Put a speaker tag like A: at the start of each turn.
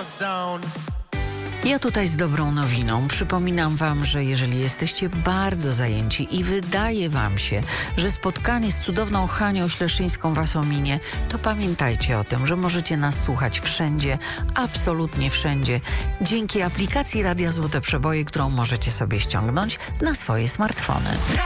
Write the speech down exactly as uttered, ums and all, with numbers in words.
A: Ja tutaj z dobrą nowiną. Przypominam wam, że jeżeli jesteście bardzo zajęci i wydaje wam się, że spotkanie z cudowną Hanią Śleszyńską was ominie, to pamiętajcie o tym, że możecie nas słuchać wszędzie, absolutnie wszędzie, dzięki aplikacji Radia Złote Przeboje, którą możecie sobie ściągnąć na swoje smartfony.